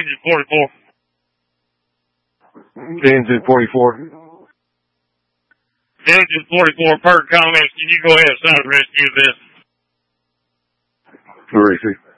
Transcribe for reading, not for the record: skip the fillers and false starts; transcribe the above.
engine 44. Engine 44. Engine 44, per comments, can you go ahead and sign the rescue of this? Receive.